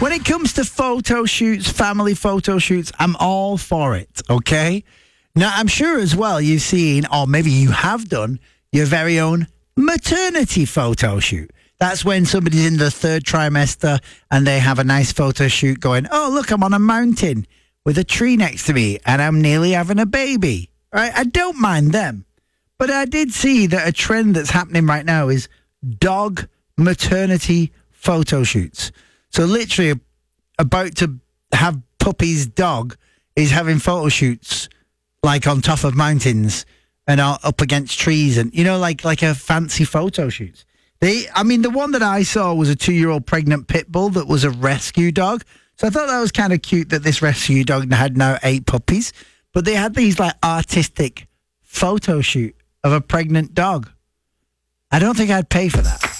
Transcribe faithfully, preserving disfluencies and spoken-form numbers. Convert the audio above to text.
when it comes to photo shoots, family photo shoots, I'm all for it, okay? Now, I'm sure as well you've seen, or maybe you have done, your very own maternity photo shoot. That's when somebody's in the third trimester and they have a nice photo shoot going, oh, look, I'm on a mountain with a tree next to me and I'm nearly having a baby. Right? I don't mind them. But I did see that a trend that's happening right now is dog maternity photo shoots. So literally about to have puppy's dog is having photo shoots like on top of mountains and up against trees and, you know, like like a fancy photo shoot. They, I mean, the one that I saw was a two-year-old pregnant pit bull that was a rescue dog. So I thought that was kind of cute that this rescue dog had now eight puppies. But they had these like artistic photo shoot of a pregnant dog. I don't think I'd pay for that.